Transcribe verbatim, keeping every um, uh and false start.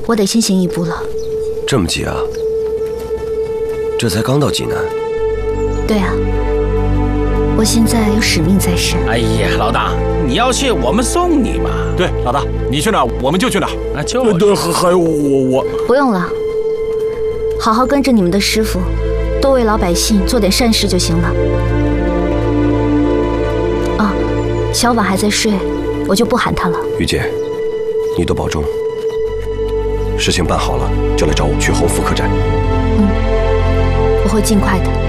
我得先行一步了。 这么急啊？这才刚到济南。 对啊，我现在有使命在身。 哎呀，老大，你要去我们送你嘛。 对，老大，你去哪儿我们就去哪儿。 啊，就对，还有我我不用了，好好跟着你们的师傅，多为老百姓做点善事就行了。啊，小婉还在睡，我就不喊她了。 玉姐，你多保重。事情办好了就来找我去侯府客栈。 嗯，我会尽快的。